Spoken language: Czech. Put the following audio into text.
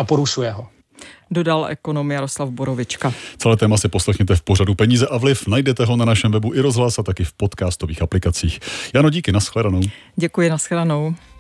a porušuje ho. Dodal ekonom Jaroslav Borovička. Celé téma si poslechněte v pořadu Peníze a vliv. Najdete ho na našem webu i rozhlas a taky v podcastových aplikacích. Jano, díky, nashledanou. Děkuji, nashledanou.